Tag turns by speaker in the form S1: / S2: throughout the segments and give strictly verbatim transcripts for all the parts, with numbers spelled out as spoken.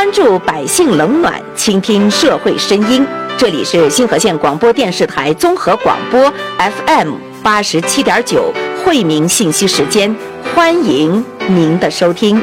S1: 关注百姓冷暖，倾听社会声音。这里是新河县广播电视台综合广播 F M 八十七点九惠民信息时间，欢迎您的收听。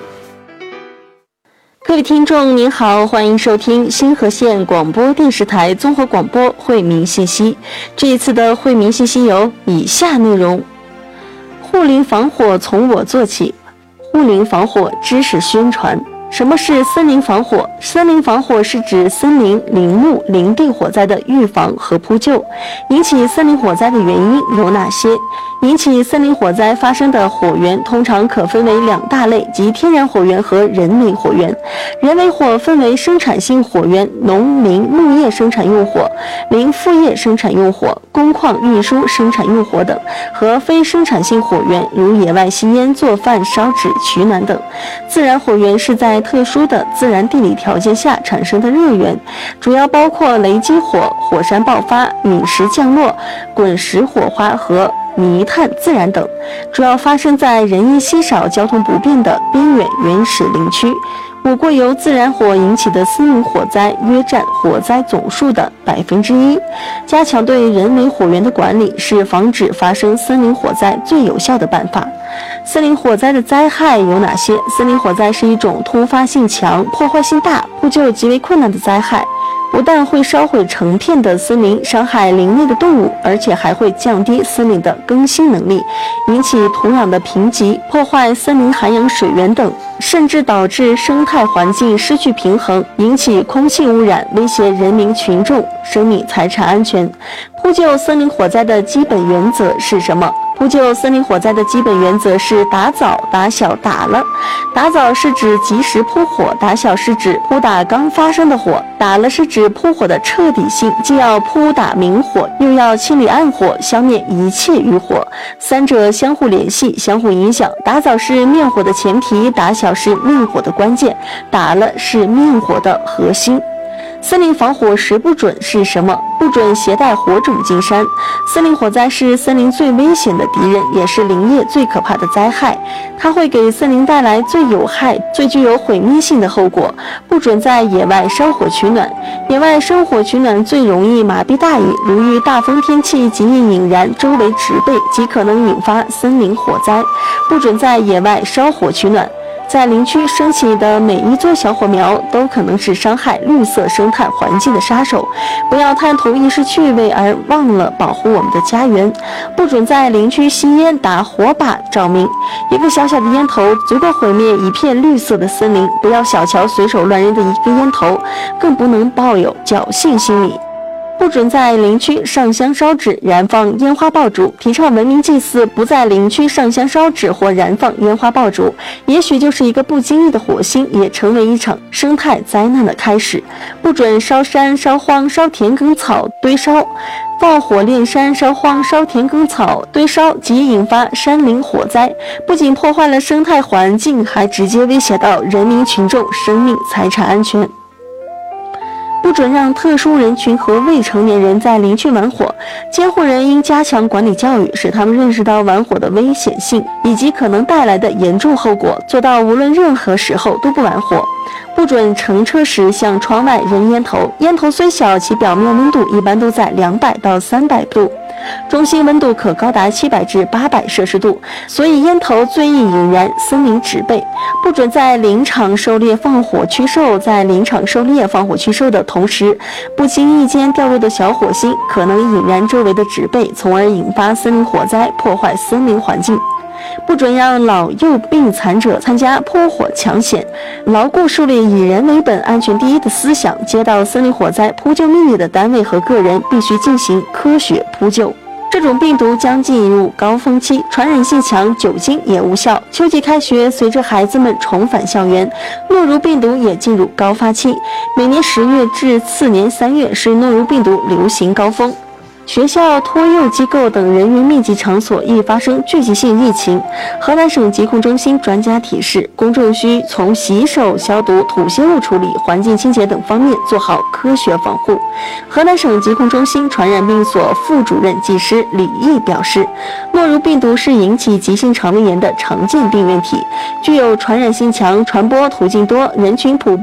S2: 各位听众您好，欢迎收听新河县广播电视台综合广播惠民信息。这一次的惠民信息有以下内容：护林防火从我做起，护林防火知识宣传。什么是森林防火？森林防火是指森林、林木、林地火灾的预防和扑救。引起森林火灾的原因有哪些？引起森林火灾发生的火源通常可分为两大类，即天然火源和人为火源。人为火分为生产性火源、农林牧业生产用火、林副业生产用火、工矿运输生产用火等，和非生产性火源，如野外吸烟、做饭、烧纸、取暖等。自然火源是在特殊的自然地理条件下产生的热源，主要包括雷击火、火山爆发、陨石降落、滚石火花和泥炭自燃等，主要发生在人烟稀少、交通不便的边远原始林区。我国由自然火引起的森林火灾约占火灾总数的百分之一。加强对人为火源的管理是防止发生森林火灾最有效的办法。森林火灾的灾害有哪些？森林火灾是一种突发性强、破坏性大、扑救极为困难的灾害。不但会烧毁成片的森林，伤害林内的动物，而且还会降低森林的更新能力，引起土壤的贫瘠，破坏森林涵养水源等，甚至导致生态环境失去平衡，引起空气污染，威胁人民群众生命财产安全。扑救森林火灾的基本原则是什么？扑救森林火灾的基本原则是打早、打小、打了。打早是指及时扑火，打小是指扑打刚发生的火，打了是指扑火的彻底性，既要扑打明火，又要清理暗火，消灭一切余火，三者相互联系，相互影响。打早是灭火的前提，打小是灭火的关键，打了是灭火的核心。森林防火十不准是什么？不准携带火种进山。森林火灾是森林最危险的敌人，也是林业最可怕的灾害，它会给森林带来最有害、最具有毁灭性的后果。不准在野外烧火取暖。野外生火取暖最容易麻痹大意，如遇大风天气极易引燃周围植被，极可能引发森林火灾。不准在野外烧火取暖。在林区升起的每一座小火苗都可能是伤害绿色生态环境的杀手，不要贪图一时趣味而忘了保护我们的家园。不准在林区吸烟、打火把照明，一个小小的烟头足够毁灭一片绿色的森林，不要小瞧随手乱扔的一根烟头，更不能抱有侥幸心理。不准在林区上香烧纸、燃放烟花爆竹，提倡文明祭祀，不在林区上香烧纸或燃放烟花爆竹，也许就是一个不经意的火星，也成为一场生态灾难的开始。不准烧山、烧荒、烧田埂草、堆烧，放火炼山、烧荒、烧田埂草、堆烧，即引发山林火灾，不仅破坏了生态环境，还直接威胁到人民群众生命财产安全。不准让特殊人群和未成年人在林区玩火，监护人应加强管理教育，使他们认识到玩火的危险性以及可能带来的严重后果，做到无论任何时候都不玩火。不准乘车时向窗外扔烟头，烟头虽小，其表面温度一般都在两百到三百度，中心温度可高达七百至八百摄氏度，所以烟头最易引燃森林植被。不准在林场狩猎放火驱兽，在林场狩猎放火驱兽的同时，不经意间掉落的小火星可能引燃周围的植被，从而引发森林火灾，破坏森林环境。不准让老幼病残者参加扑火抢险，牢固树立以人为本、安全第一的思想。接到森林火灾扑救命令的单位和个人必须进行科学扑救。这种病毒将进入高峰期，传染性强，酒精也无效。秋季开学，随着孩子们重返校园，诺如病毒也进入高发期。每年十月至次年三月是诺如病毒流行高峰。学校、托幼机构等人员密集场所易发生聚集性疫情。河南省疾控中心专家提示，公众需从洗手、消毒、吐泻物处理、环境清洁等方面做好科学防护。河南省疾控中心传染病所副主任技师李毅表示，诺如病毒是引起急性肠胃炎的常见病原体，具有传染性强、传播途径多、人群普遍